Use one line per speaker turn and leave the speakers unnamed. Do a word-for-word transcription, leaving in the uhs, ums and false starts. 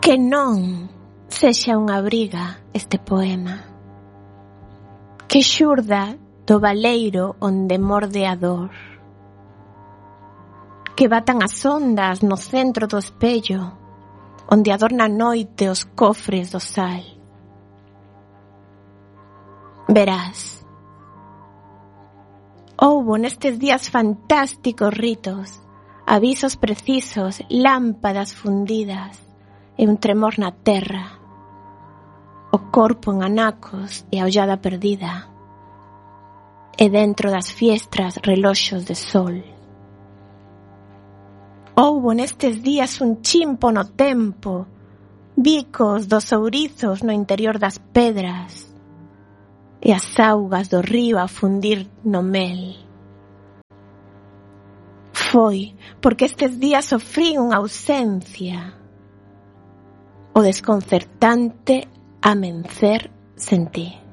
Que non sexa unha briga este poema, que xurda do baleiro onde morde a dor, que batan as ondas no centro do espello, onde adorna a noite os cofres do sal. Verás, houbo nestes días fantásticos ritos, avisos precisos, lámpadas fundidas e un tremor na terra, o corpo en anacos e a ollada perdida, e dentro das fiestras reloxos de sol. Houbo nestes días un chimpo no tempo, bicos dos ourizos no interior das pedras, e as augas do río a fundir no mel. Foi porque estes días sofrí unha ausencia, o desconcertante amencer sen ti.